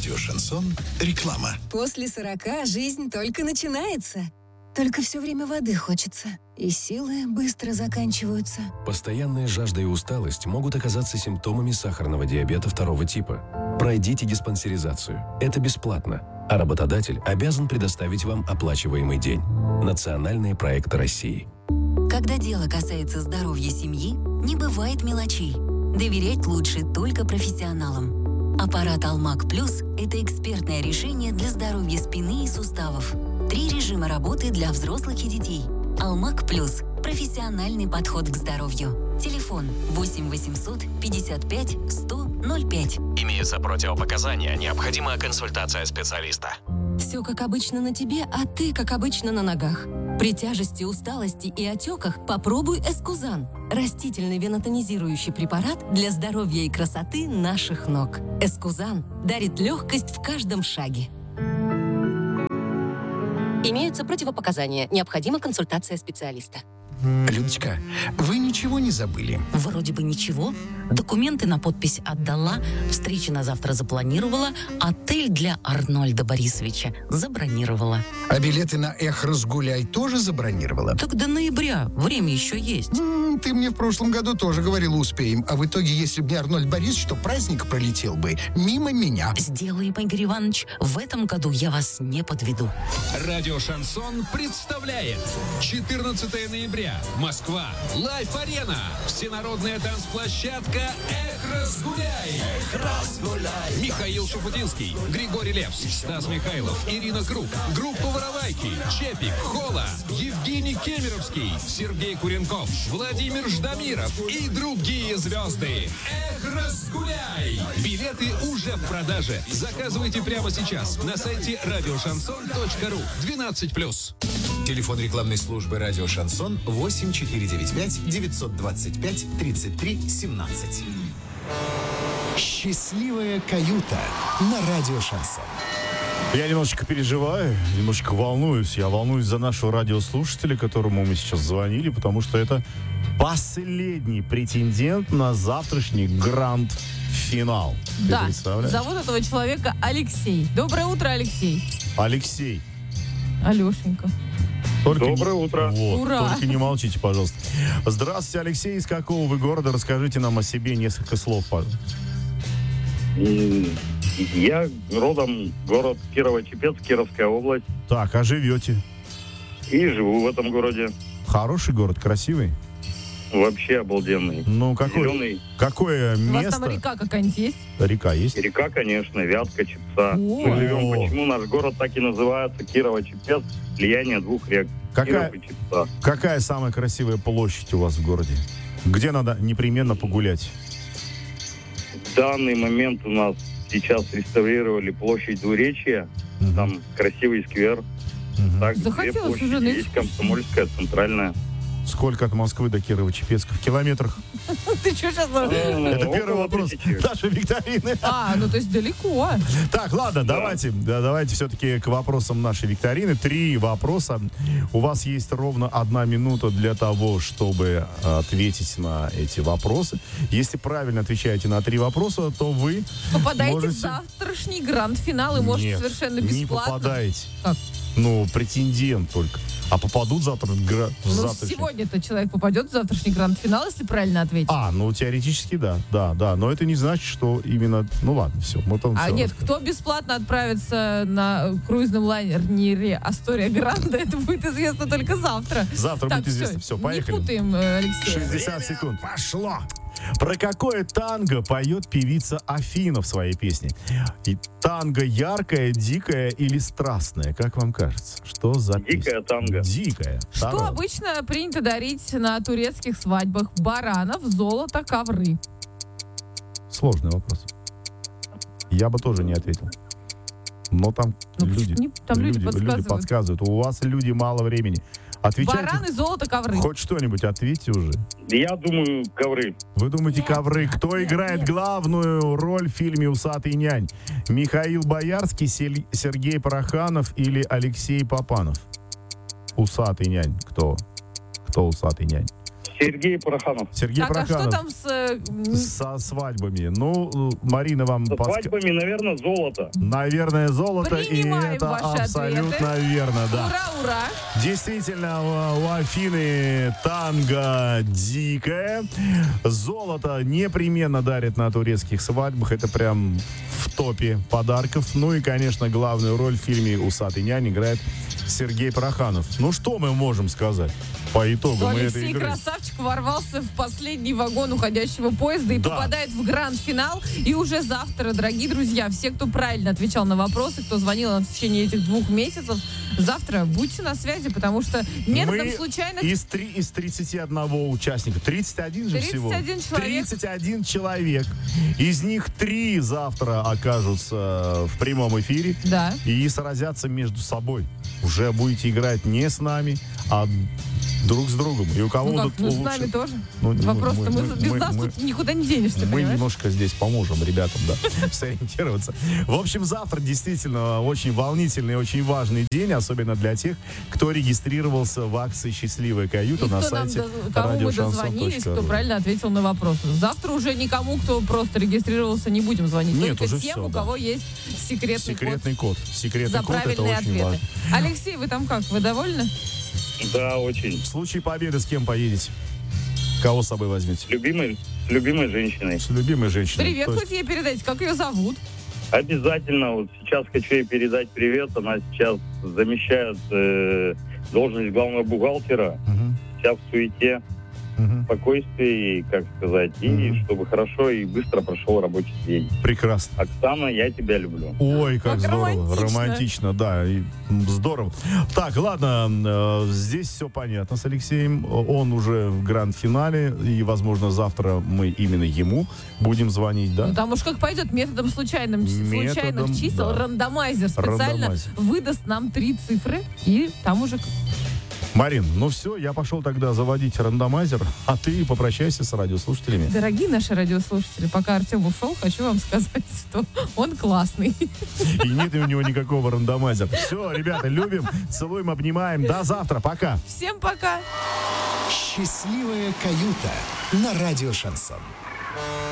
Радио «Шансон». Реклама. После 40 жизнь только начинается. Только все время воды хочется. И силы быстро заканчиваются. Постоянная жажда и усталость могут оказаться симптомами сахарного диабета 2 типа. Пройдите диспансеризацию. Это бесплатно. А работодатель обязан предоставить вам оплачиваемый день. Национальные проекты России. Когда дело касается здоровья семьи, не бывает мелочей. Доверять лучше только профессионалам. Аппарат «Алмак Плюс» – это экспертное решение для здоровья спины и суставов. 3 режима работы для взрослых и детей. «Алмак Плюс» – профессиональный подход к здоровью. Телефон 8 800 55 100 05. Имеются противопоказания, необходима консультация специалиста. Все как обычно на тебе, а ты как обычно на ногах. При тяжести, усталости и отеках попробуй Эскузан. Растительный венотонизирующий препарат для здоровья и красоты наших ног. Эскузан дарит легкость в каждом шаге. Имеются противопоказания. Необходима консультация специалиста. Людочка, вы ничего не забыли? Вроде бы ничего. Документы на подпись отдала, встречи на завтра запланировала, отель для Арнольда Борисовича забронировала. А билеты на «Эх, разгуляй» тоже забронировала? Так до ноября, время еще есть. Ты мне в прошлом году тоже говорила, успеем. А в итоге, если бы не Арнольд Борисович, то праздник пролетел бы мимо меня. Сделаем, Игорь Иванович, в этом году я вас не подведу. Радио «Шансон» представляет 14 ноября. Москва. Лайф-арена. Всенародная танцплощадка «Эх, разгуляй». Эх, разгуляй. Михаил Шуфутинский, Григорий Лепс, Стас Михайлов, Ирина Круг, группа «Воровайки», Чепик, Хола, Евгений Кемеровский, Сергей Куренков, Владимир Ждамиров и другие звезды. Эх, разгуляй. Билеты уже в продаже. Заказывайте прямо сейчас на сайте радиошансон.ру. 12+. Телефон рекламной службы «Радио Шансон» 8495 925 33 17. Счастливая каюта на Радио «Шансон». Я немножечко переживаю, немножечко волнуюсь. Я волнуюсь за нашего радиослушателя, которому мы сейчас звонили, потому что это последний претендент на завтрашний гранд-финал. Да, зовут этого человека Алексей. Доброе утро, Алексей. Алексей. Алешенька. Доброе утро. Вот, ура. Только не молчите, пожалуйста. Здравствуйте, Алексей. Из какого вы города? Расскажите нам о себе несколько слов, пожалуйста. Я родом город Кирово-Чепецк, Кировская область. Так, а живете? И живу в этом городе. Хороший город, красивый? Вообще обалденный. Ну, Зеленый. какое У вас место? там река какая-нибудь есть? Река есть? Река, конечно, Вятка, Чепца. Мы живем, почему наш город так и называется Кирово-Чепецк, слияние двух рек. Киров и Чепца. Какая самая красивая площадь у вас в городе? Где надо непременно погулять? В данный момент у нас сейчас реставрировали площадь Двуречья. Там красивый сквер. Так, захотелось уже на есть Комсомольская, Центральная. Сколько от Москвы до Кирово-Чепецка? В километрах? Ты что сейчас? Это первый вопрос нашей викторины. Ну то есть далеко. Так, ладно, давайте все-таки к вопросам нашей викторины. 3 вопроса. У вас есть ровно 1 минута для того, чтобы ответить на эти вопросы. Если правильно отвечаете на 3 вопроса, то вы попадаете в завтрашний гранд-финал и можете совершенно бесплатно. Не попадаете. Как? Ну, претендент только. А попадут завтра в сегодня-то человек попадет в завтрашний гранд-финал, если правильно ответить. Теоретически да. Но это не значит, что именно... Ну ладно, все. Нет, кто бесплатно отправится на круизном лайнере Астория Гранда, это будет известно только завтра. Завтра будет известно. Все, поехали. Не путаем, Алексей. 60 секунд. Пошло. Про какое танго поет певица Афина в своей песне? И танго яркое, дикое или страстное? Как вам кажется? Что за песня? Дикая танго. Дикая. Что обычно принято дарить на турецких свадьбах? Баранов, золото, ковры. Сложный вопрос. Я бы тоже не ответил. Но там люди подсказывают. У вас люди мало времени. Отвечайте. Бараны, золото, ковры. Хоть что-нибудь ответьте уже. Я думаю, ковры. Вы думаете, ковры? Кто играет главную роль в фильме «Усатый нянь»? Михаил Боярский, Сергей Пороханов или Алексей Папанов? Усатый нянь. Кто усатый нянь? Сергей Пороханов. Сергей Так, а Пороханов. что там с... Со свадьбами. Ну, Марина вам Со свадьбами, наверное, золото. Наверное, золото. Принимаем и это ваши абсолютно ответы. верно, да. Ура, ура! Действительно, у Афины танго дикое. Золото непременно дарят на турецких свадьбах. Это прям в топе подарков. Ну и, конечно, главную роль в фильме «Усатый нянь» играет Сергей Пороханов. Ну, что мы можем сказать по итогам этой Алексей игры? Красавчик ворвался в последний вагон уходящего поезда и попадает в гранд-финал. И уже завтра, дорогие друзья, все, кто правильно отвечал на вопросы, кто звонил нам в течение этих 2 месяцев, завтра будьте на связи, потому что методом случайных... из 31 участника, 31 же 31 всего. человек. 31 человек. Из них 3 завтра окажутся в прямом эфире. Да. И сразятся между собой. Уже будете играть не с нами, а друг с другом. И у кого Ну как, тут ну с лучше? нами тоже. Ну, Вопрос-то без нас мы- тут никуда не денешься, Мы понимаешь? немножко здесь поможем ребятам, да, сориентироваться. В общем, завтра действительно очень волнительный, очень важный день, особенно для тех, кто регистрировался в акции «Счастливая каюта» И на кто нам сайте кому мы дозвонились, кто радиошансон.ру. правильно ответил на вопросы. Завтра уже никому, кто просто регистрировался, не будем звонить. Нет, Только уже тем, всё, у да. кого есть секретный код Секретный за код, это правильные очень ответы. важно. Алексей, вы там как? Вы довольны? Да, очень. В случае победы с кем поедете? Кого с собой возьмете? С любимой женщиной. С любимой женщиной. Привет, То есть- хоть ей передайте, как ее зовут? Обязательно. Вот сейчас хочу ей передать привет. Она сейчас замещает должность главного бухгалтера. Вся в суете, спокойствии, как сказать, и чтобы хорошо и быстро прошел рабочий день. Прекрасно. Оксана, я тебя люблю. Ой, как Как здорово. романтично. Романтично, да. И здорово. Так, ладно, здесь все понятно с Алексеем. Он уже в гранд-финале, и, возможно, завтра мы именно ему будем звонить, да? Ну, там уж как пойдет, методом случайных чисел, да. рандомайзер специально Рандомайзер. выдаст нам 3 цифры, и там уже... Марин, ну все, я пошел тогда заводить рандомайзер, а ты попрощайся с радиослушателями. Дорогие наши радиослушатели, пока Артем ушел, хочу вам сказать, что он классный. И нет у него никакого рандомайзера. Все, ребята, любим, целуем, обнимаем. До завтра, пока. Всем пока. Счастливая каюта на радио «Шансон».